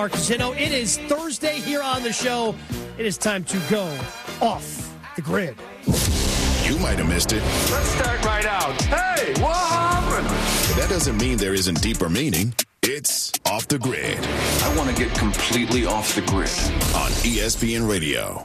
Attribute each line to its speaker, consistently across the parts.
Speaker 1: Mark Zinno. It is Thursday here on the show. It is time to go off the grid.
Speaker 2: You might have missed it.
Speaker 3: Let's start right out. Hey, what happened?
Speaker 2: But that doesn't mean there isn't deeper meaning. It's Off the Grid
Speaker 3: I want to get completely off the grid.
Speaker 2: on ESPN Radio.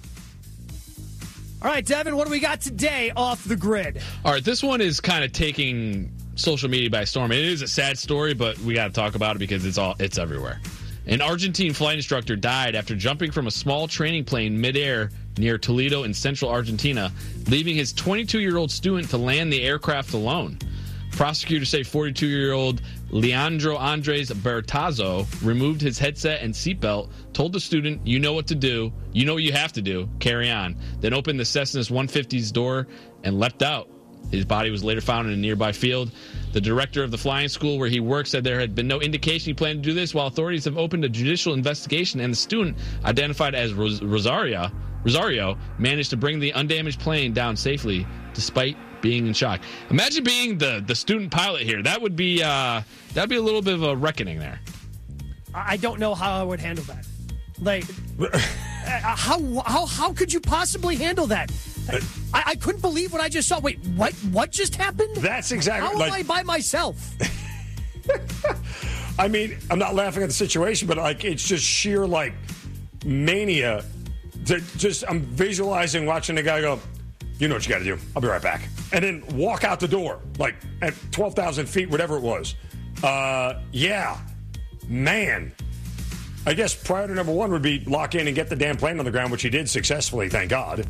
Speaker 1: All right, Devin, what do we got today off the grid?
Speaker 4: All right, this one is kind of taking social media by storm. It is a sad story, but we got to talk about it because it's everywhere. An Argentine flight instructor died after jumping from a small training plane midair near Toledo in central Argentina, leaving his 22-year-old student to land the aircraft alone. Prosecutors say 42-year-old Leandro Andres Bertazzo removed his headset and seatbelt, told the student, "You know what to do. You know what you have to do. Carry on." Then opened the Cessna's 150's door and leapt out. His body was later found in a nearby field. The director of the flying school where he worked said there had been no indication he planned to do this, while authorities have opened a judicial investigation, and the student, identified as Rosario, managed to bring the undamaged plane down safely despite being in shock. Imagine being the student pilot here. That'd be a little bit of a reckoning there.
Speaker 1: I don't know how I would handle that. Like, how could you possibly handle that? I couldn't believe what I just saw. Wait, what just happened?
Speaker 5: That's exactly.
Speaker 1: How am I by myself?
Speaker 5: I mean, I'm not laughing at the situation, but it's just sheer mania. I'm visualizing watching the guy go, "You know what you got to do. I'll be right back," and then walk out the door at 12,000 feet, whatever it was. Yeah, man. I guess priority number one would be lock in and get the damn plane on the ground, which he did successfully, thank God.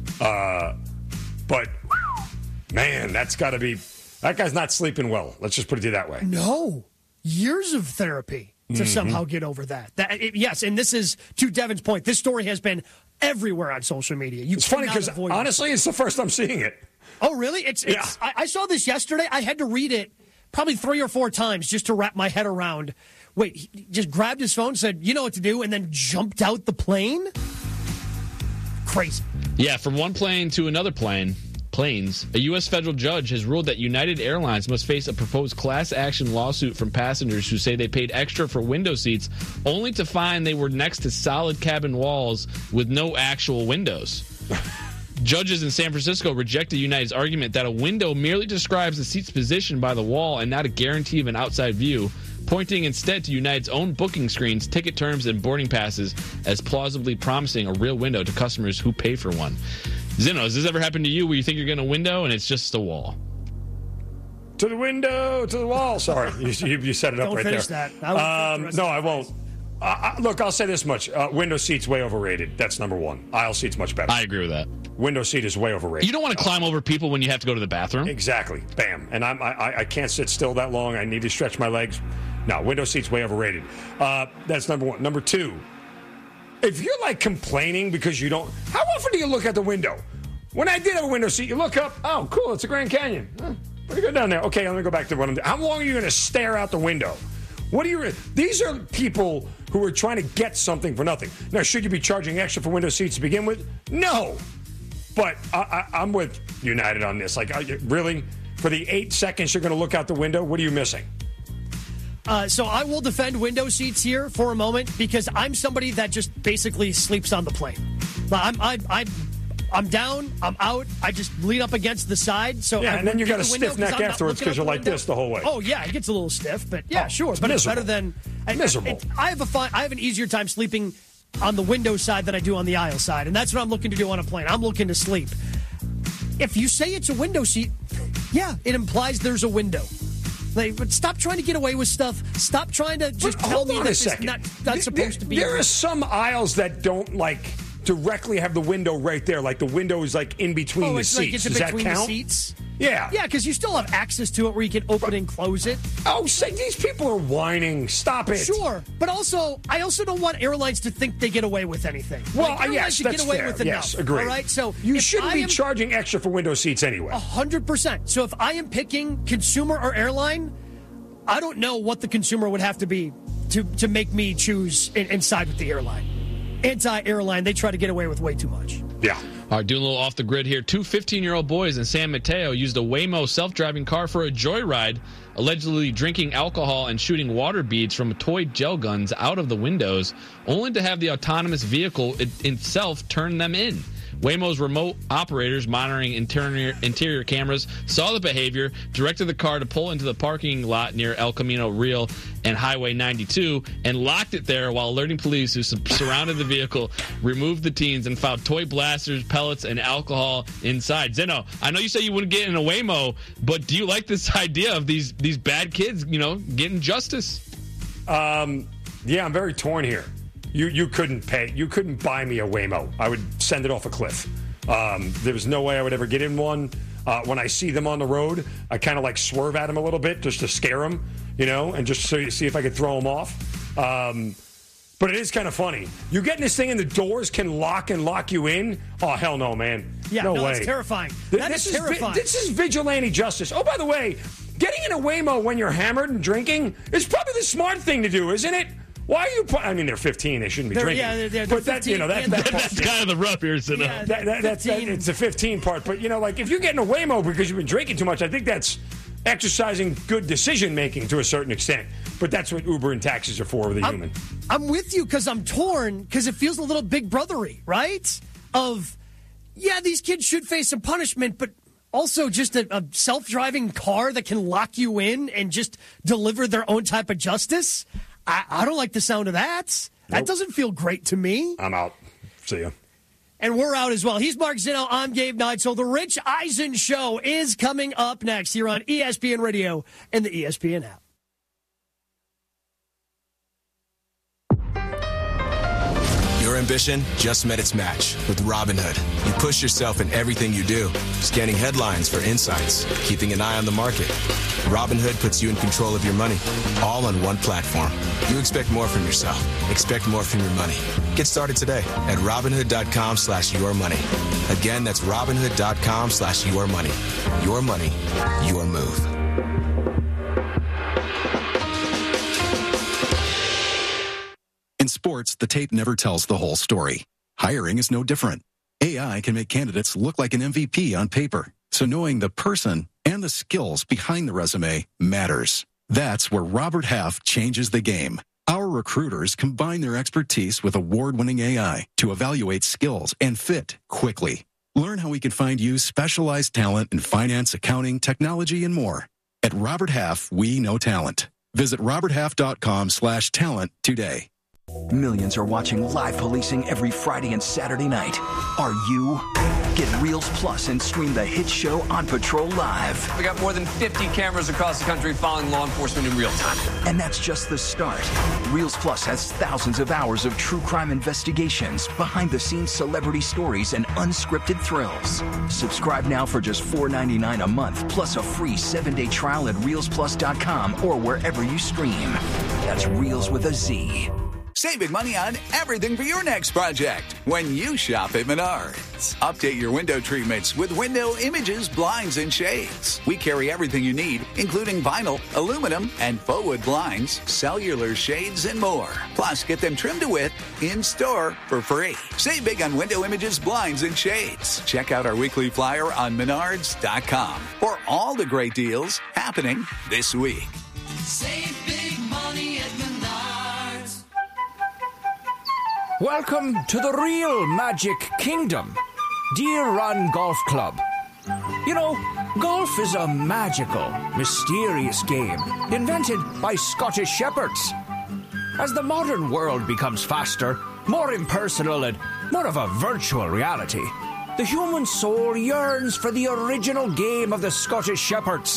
Speaker 5: But, man, that guy's not sleeping well. Let's just put it that way.
Speaker 1: No. Years of therapy to somehow get over that. Yes, and this is, to Devin's point, this story has been everywhere on social media.
Speaker 5: It's funny because, honestly, it's the first I'm seeing it.
Speaker 1: Oh, really?
Speaker 5: Yeah.
Speaker 1: I saw this yesterday. I had to read it probably 3 or 4 times just to wrap my head around. Wait, he just grabbed his phone, said, "You know what to do," and then jumped out the plane? Crazy.
Speaker 4: Yeah, from one plane to another planes, a U.S. federal judge has ruled that United Airlines must face a proposed class action lawsuit from passengers who say they paid extra for window seats only to find they were next to solid cabin walls with no actual windows. Judges in San Francisco rejected United's argument that a window merely describes the seat's position by the wall and not a guarantee of an outside view, pointing instead to United's own booking screens, ticket terms, and boarding passes as plausibly promising a real window to customers who pay for one. Zinno, has this ever happened to you where you think you're getting a window and it's just a wall?
Speaker 5: To the window, to the wall. Sorry, you set it up right there.
Speaker 1: Don't finish that.
Speaker 5: No, I won't. Look, I'll say this much. Window seat's way overrated. That's number one. Aisle seat's much better.
Speaker 4: I agree with that.
Speaker 5: Window seat is way overrated.
Speaker 4: You don't want to climb over people when you have to go to the bathroom.
Speaker 5: Exactly. Bam. And I can't sit still that long. I need to stretch my legs. No, window seat's way overrated. That's number one. Number two, if you're complaining because you don't, how often do you look out the window? When I did have a window seat, you look up, oh, cool, it's the Grand Canyon. Pretty good down there. Okay, I'm going to go back to what I'm doing. How long are you going to stare out the window? These are people who are trying to get something for nothing. Now, should you be charging extra for window seats to begin with? No. But I'm with United on this. Really? For the 8 seconds you're going to look out the window, what are you missing?
Speaker 1: So I will defend window seats here for a moment because I'm somebody that just basically sleeps on the plane. I'm down, I'm out, I just lean up against the side. So
Speaker 5: yeah, and then you got a stiff neck afterwards because you're like this the whole way.
Speaker 1: Oh yeah, it gets a little stiff, but yeah, sure. But
Speaker 5: miserable.
Speaker 1: It's better than
Speaker 5: miserable.
Speaker 1: I have an easier time sleeping on the window side than I do on the aisle side, and that's what I'm looking to do on a plane. I'm looking to sleep. If you say it's a window seat, yeah, it implies there's a window. But stop trying to get away with stuff. Stop trying to just tell me that it's not supposed to be.
Speaker 5: There are some aisles that don't directly have the window right there. The window is in between the seats.
Speaker 1: Does
Speaker 5: that count?
Speaker 1: The seats?
Speaker 5: Yeah.
Speaker 1: Yeah, because you still have access to it where you can open and close it.
Speaker 5: Oh, these people are whining. Stop it.
Speaker 1: Sure. But I also don't want airlines to think they get away with anything.
Speaker 5: Well, yes,
Speaker 1: should
Speaker 5: that's
Speaker 1: get away
Speaker 5: fair.
Speaker 1: with enough.
Speaker 5: Yes, agree.
Speaker 1: All right? So
Speaker 5: you shouldn't be charging extra for window seats anyway.
Speaker 1: 100%. So if I am picking consumer or airline, I don't know what the consumer would have to be to make me choose and side with the airline. Anti-airline, they try to get away with way too much.
Speaker 5: Yeah.
Speaker 4: All right, doing a little off the grid here. Two 15-year-old boys in San Mateo used a Waymo self-driving car for a joyride, allegedly drinking alcohol and shooting water beads from toy gel guns out of the windows, only to have the autonomous vehicle itself turn them in. Waymo's remote operators monitoring interior cameras saw the behavior, directed the car to pull into the parking lot near El Camino Real and Highway 92, and locked it there while alerting police who surrounded the vehicle, removed the teens, and found toy blasters, pellets, and alcohol inside. Zeno, I know you say you wouldn't get in a Waymo, but do you like this idea of these bad kids, getting justice?
Speaker 5: Yeah, I'm very torn here. You couldn't buy me a Waymo. I would send it off a cliff. There was no way I would ever get in one. When I see them on the road, I kind of swerve at them a little bit just to scare them, and just see if I could throw them off. But it is kind of funny. You get in this thing and the doors can lock you in? Oh, hell no, man.
Speaker 1: Yeah,
Speaker 5: no way.
Speaker 1: It's terrifying. This is terrifying.
Speaker 5: This is vigilante justice. Oh, by the way, getting in a Waymo when you're hammered and drinking is probably the smart thing to do, isn't it? Why are you? They're 15. They shouldn't be drinking.
Speaker 1: Yeah, they're
Speaker 5: but
Speaker 1: 15,
Speaker 4: that's kind of the rub here, so
Speaker 1: yeah,
Speaker 5: it's the 15 part. But if you're getting a Waymo because you've been drinking too much, I think that's exercising good decision making to a certain extent. But that's what Uber and taxis are for with a human.
Speaker 1: I'm with you because I'm torn because it feels a little big brothery, right? These kids should face some punishment, but also just a self-driving car that can lock you in and just deliver their own type of justice. I don't like the sound of that. That
Speaker 5: Nope.
Speaker 1: doesn't feel great to me.
Speaker 5: I'm out. See ya.
Speaker 1: And we're out as well. He's Mark Zinno. I'm Gabe Neitzel. The Rich Eisen Show is coming up next here on ESPN Radio and the ESPN app.
Speaker 6: Your ambition just met its match with Robinhood. You push yourself in everything you do, scanning headlines for insights, keeping an eye on the market. Robinhood puts you in control of your money, all on one platform. You expect more from yourself. Expect more from your money. Get started today at Robinhood.com/yourmoney. Again, that's Robinhood.com/yourmoney. Your money, your move.
Speaker 7: In sports, the tape never tells the whole story. Hiring is no different. AI can make candidates look like an MVP on paper, so knowing the person and the skills behind the resume matters. That's where Robert Half changes the game. Our recruiters combine their expertise with award-winning AI to evaluate skills and fit quickly. Learn how we can find you specialized talent in finance, accounting, technology, and more. At Robert Half, we know talent. Visit roberthalf.com/talent today.
Speaker 8: Millions are watching live policing every Friday and Saturday night. Are you? Get Reels Plus and stream the hit show On Patrol Live.
Speaker 9: We got more than 50 cameras across the country following law enforcement in real time.
Speaker 8: And that's just the start. Reels Plus has thousands of hours of true crime investigations, behind-the-scenes celebrity stories, and unscripted thrills. Subscribe now for just $4.99 a month, plus a free 7-day trial at ReelsPlus.com or wherever you stream. That's Reels with a Z.
Speaker 10: Save big money on everything for your next project when you shop at Menards. Update your window treatments with window images, blinds, and shades. We carry everything you need, including vinyl, aluminum, and faux wood blinds, cellular shades, and more. Plus, get them trimmed to width in-store for free. Save big on window images, blinds, and shades. Check out our weekly flyer on Menards.com for all the great deals happening this week.
Speaker 11: Save big money at Menards.
Speaker 12: Welcome to the real Magic Kingdom, Deer Run Golf Club. You know, golf is a magical, mysterious game invented by Scottish shepherds. As the modern world becomes faster, more impersonal, and more of a virtual reality, the human soul yearns for the original game of the Scottish shepherds.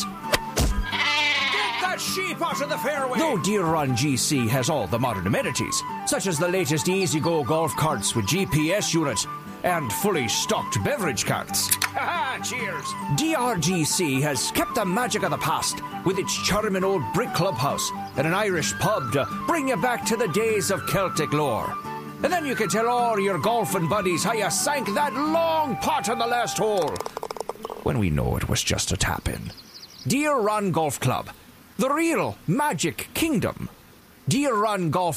Speaker 12: Sheep out of the fairway. Though Deer Run GC has all the modern amenities, such as the latest easy-go golf carts with GPS unit and fully stocked beverage carts. Cheers! DRGC has kept the magic of the past with its charming old brick clubhouse and an Irish pub to bring you back to the days of Celtic lore. And then you can tell all your golfing buddies how you sank that long putt on the last hole, when we know it was just a tap-in. Deer Run Golf Club. The real Magic Kingdom.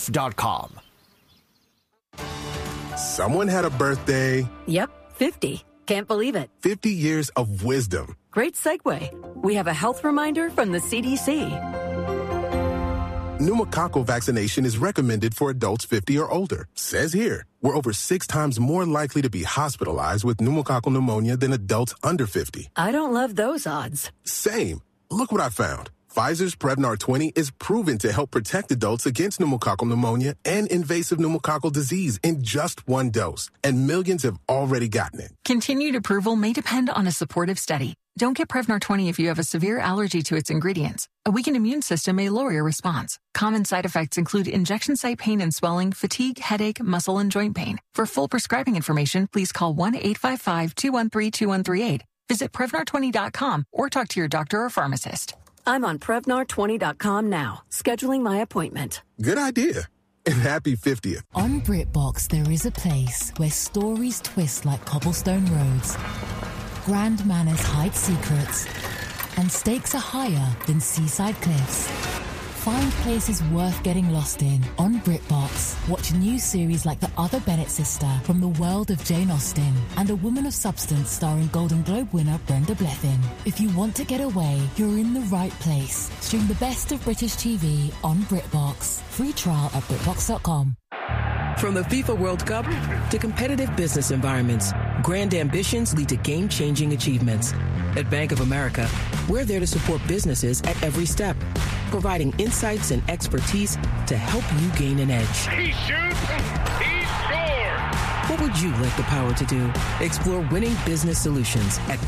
Speaker 12: DeerRunGolf.com.
Speaker 13: Someone had a birthday.
Speaker 14: Yep, 50.
Speaker 13: Can't believe it.
Speaker 14: 50 years of wisdom.
Speaker 13: Great segue. We have a health reminder from the CDC.
Speaker 14: Pneumococcal vaccination is recommended for adults 50 or older. Says here, we're over 6 times more likely to be hospitalized with pneumococcal pneumonia than adults under 50.
Speaker 13: I don't love those odds.
Speaker 14: Same. Look what I found. Pfizer's Prevnar 20 is proven to help protect adults against pneumococcal pneumonia and invasive pneumococcal disease in just 1 dose. And millions have already gotten it.
Speaker 15: Continued approval may depend on a supportive study. Don't get Prevnar 20 if you have a severe allergy to its ingredients. A weakened immune system may lower your response. Common side effects include injection site pain and swelling, fatigue, headache, muscle, and joint pain. For full prescribing information, please call 1-855-213-2138. Visit Prevnar20.com or talk to your doctor or pharmacist.
Speaker 13: I'm on Prevnar20.com now, scheduling my appointment.
Speaker 14: Good idea. And happy 50th.
Speaker 16: On BritBox, there is a place where stories twist like cobblestone roads. Grand manners hide secrets, and stakes are higher than seaside cliffs. Find places worth getting lost in on BritBox. Watch new series like The Other Bennett Sister from the world of Jane Austen and A Woman of Substance starring Golden Globe winner Brenda Blethyn. If you want to get away, you're in the right place. Stream the best of British TV on BritBox. Free trial at BritBox.com.
Speaker 17: From the FIFA World Cup to competitive business environments, grand ambitions lead to game-changing achievements. At Bank of America, we're there to support businesses at every step, providing insights and expertise to help you gain an edge.
Speaker 18: He shoots, he scores!
Speaker 17: What would you like the power to do? Explore winning business solutions at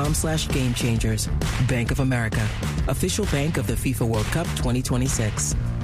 Speaker 17: BofA.com/gamechangers. Bank of America, official bank of the FIFA World Cup 2026.